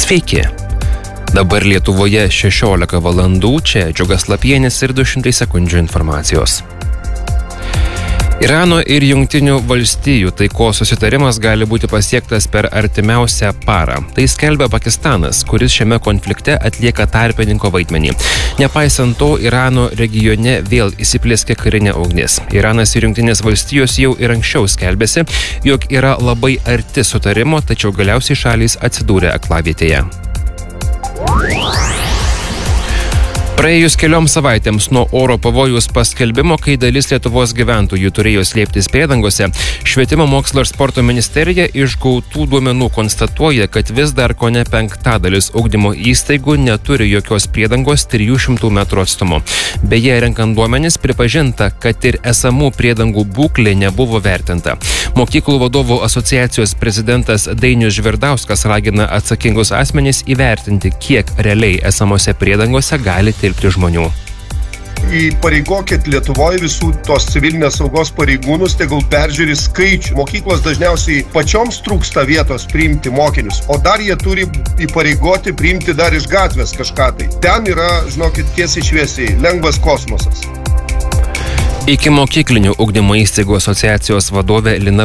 Sveiki. Dabar Lietuvoje 16 valandų, čia Džiugas Lapienis ir 200 sekundžių informacijos. Irano ir Jungtinių valstijų taikos susitarimas gali būti pasiektas per artimiausią parą. Tai skelbia Pakistanas, kuris šiame konflikte atlieka tarpininko vaidmenį. Nepaisant to, Irano regione vėl įsiplieskė karinė ugnis. Iranas ir Jungtinės valstijos jau ir anksčiau skelbėsi, jog yra labai arti sutarimo, tačiau galiausiai šalys atsidūrė aklavietėje. Praėjus kelioms savaitėms nuo oro pavojaus paskelbimo, kai dalis Lietuvos gyventojų turėjo slėptis priedangose, Švietimo, mokslo ir sporto ministerija iš gautų duomenų konstatuoja, kad vis dar kone 5% ugdymo įstaigų neturi jokios priedangos 300 metrų atstumu. Beje, renkant duomenis, pripažinta, kad ir esamų priedangų būklė nebuvo vertinta. Mokyklų vadovų asociacijos prezidentas Dainius Žvirdauskas ragina atsakingus asmenys įvertinti, kiek realiai esamose priedangose gali tilpti žmonių. Įpareigokit Lietuvoje visų tos civilinės saugos pareigūnus, tegul peržiūri skaičių. Mokyklos dažniausiai pačioms trūksta vietos priimti mokinius, o dar jie turi įpareigoti priimti dar iš gatvės kažką tai. Ten yra, žinokit, tiesiai šviesiai, lengvas kosmosas. Ikimokyklinių ugdymo įstaigų asociacijos vadovė Lina